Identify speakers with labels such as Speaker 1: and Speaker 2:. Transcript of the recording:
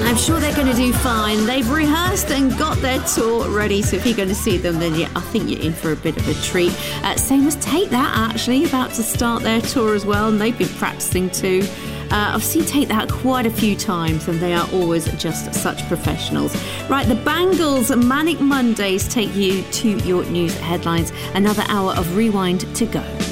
Speaker 1: I'm sure they're going to do fine. They've rehearsed and got their tour ready, so if you're going to see them, then I think you're in for a bit of a treat. Same as Take That, actually, about to start their tour as well, and they've been practicing too. I've seen Take That quite a few times, and they are always just such professionals. Right, the Bangles Manic Mondays take you to your news headlines. Another hour of Rewind to go.